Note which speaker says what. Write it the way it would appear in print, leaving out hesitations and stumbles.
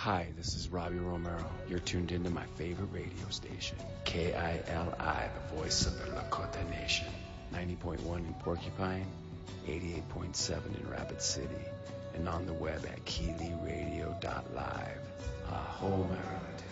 Speaker 1: Hi, this is Robbie Romero. You're tuned into my favorite radio station, KILI, the voice of the Lakota Nation. 90.1 in Porcupine, 88.7 in Rapid City, and on the web at KiliRadio.live. Aho, my relatives.